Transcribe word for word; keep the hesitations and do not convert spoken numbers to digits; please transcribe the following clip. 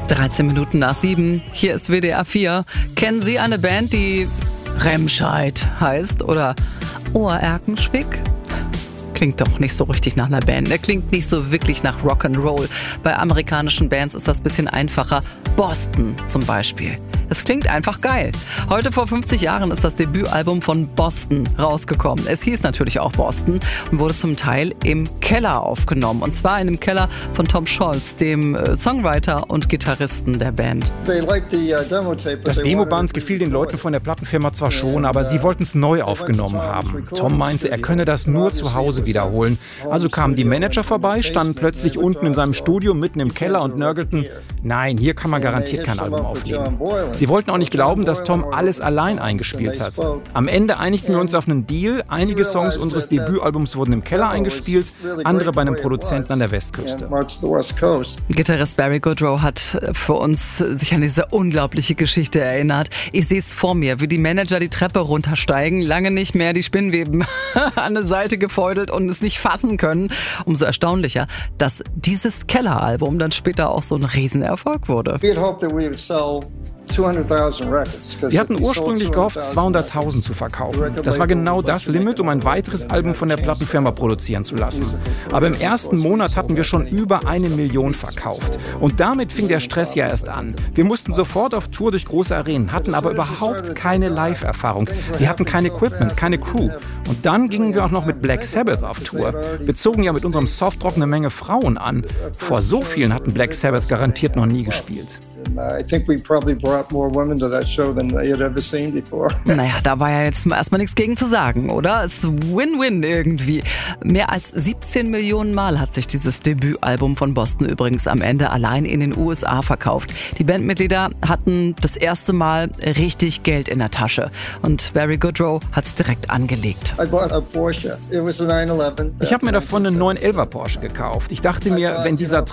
dreizehn Minuten nach sieben. Hier ist W D R vier. Kennen Sie eine Band, die Remscheid heißt oder Ohrerkenschwick? Klingt doch nicht so richtig nach einer Band. Der klingt nicht so wirklich nach Rock'n'Roll. Bei amerikanischen Bands ist das ein bisschen einfacher. Boston zum Beispiel. Es klingt einfach geil. Heute vor fünfzig Jahren ist das Debütalbum von Boston rausgekommen. Es hieß natürlich auch Boston und wurde zum Teil im Keller aufgenommen. Und zwar in dem Keller von Tom Scholz, dem Songwriter und Gitarristen der Band. Das Demoband gefiel den Leuten von der Plattenfirma zwar schon, aber sie wollten es neu aufgenommen haben. Tom meinte, er könne das nur zu Hause wiederholen. Also kamen die Manager vorbei, standen plötzlich unten in seinem Studio mitten im Keller und nörgelten, nein, hier kann man garantiert kein Album aufnehmen. Sie wollten auch nicht glauben, dass Tom alles allein eingespielt hat. Am Ende einigten wir uns auf einen Deal. Einige Songs unseres Debütalbums wurden im Keller eingespielt, andere bei einem Produzenten an der Westküste. Gitarrist Barry Goodrow hat für uns sich an diese unglaubliche Geschichte erinnert. Ich sehe es vor mir, wie die Manager die Treppe runtersteigen, lange nicht mehr die Spinnweben an eine Seite gefeudelt und es nicht fassen können. Umso erstaunlicher, dass dieses Kelleralbum dann später auch so ein Riesenerfolg wurde. Wir hatten ursprünglich gehofft, zweihunderttausend zu verkaufen. Das war genau das Limit, um ein weiteres Album von der Plattenfirma produzieren zu lassen. Aber im ersten Monat hatten wir schon über eine Million verkauft. Und damit fing der Stress ja erst an. Wir mussten sofort auf Tour durch große Arenen, hatten aber überhaupt keine Live-Erfahrung. Wir hatten kein Equipment, keine Crew. Und dann gingen wir auch noch mit Black Sabbath auf Tour. Wir zogen ja mit unserem Softrock eine Menge Frauen an. Vor so vielen hatten Black Sabbath garantiert noch nie gespielt. Naja, da war ja jetzt erstmal nichts gegen zu sagen, oder? Es ist Win-Win irgendwie. Mehr als siebzehn Millionen Mal hat sich dieses Debütalbum von Boston übrigens am Ende allein in den U S A verkauft. Die Bandmitglieder hatten das erste Mal richtig Geld in der Tasche. Und Barry Goodrow hat es direkt angelegt. Ich habe mir davon einen neun elfer Porsche gekauft. Ich dachte mir, wenn dieser